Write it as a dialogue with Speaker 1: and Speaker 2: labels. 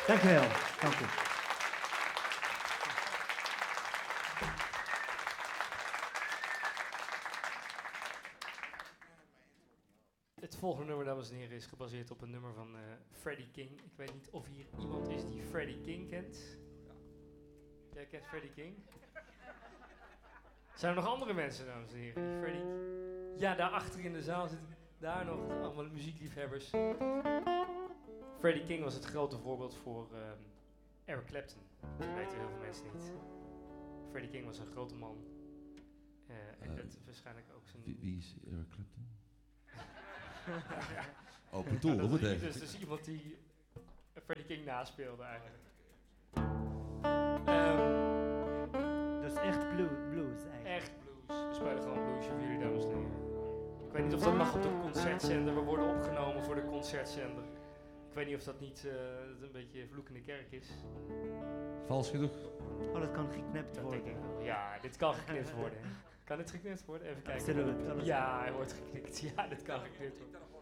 Speaker 1: Dankjewel. Dank u.
Speaker 2: Het volgende nummer, dames en heren, is gebaseerd op een nummer van Freddie King. Ik weet niet of hier iemand is die Freddie King kent. Jij kent Freddie King? Zijn er nog andere mensen, dames en heren, die Freddie... Ja, daar achter in de zaal zitten daar nog allemaal muziekliefhebbers. Freddie King was het grote voorbeeld voor Eric Clapton. Dat weten heel veel mensen niet. Freddie King was een grote man. En dat waarschijnlijk ook zijn...
Speaker 3: Wie is Eric Clapton? Open doel,
Speaker 2: dat
Speaker 3: wat
Speaker 2: is
Speaker 3: echt?
Speaker 2: dus iemand die Freddie King naspeelde eigenlijk.
Speaker 1: Dus echt blues eigenlijk.
Speaker 2: Echt blues. We spelen gewoon blues voor jullie, dames en heren. Ik weet niet of dat mag op de concertzender. We worden opgenomen voor de concertzender. Ik weet niet of dat niet een beetje vloek in de kerk is.
Speaker 3: Vals genoeg?
Speaker 1: Oh, dat kan geknipt
Speaker 2: Dat
Speaker 1: worden.
Speaker 2: denk ik wel. Ja, dit kan geknipt worden. Kan dit geknipt worden? Even kijken.
Speaker 1: Absoluut.
Speaker 2: Ja, hij wordt geknipt. Ja, dit kan geknipt worden.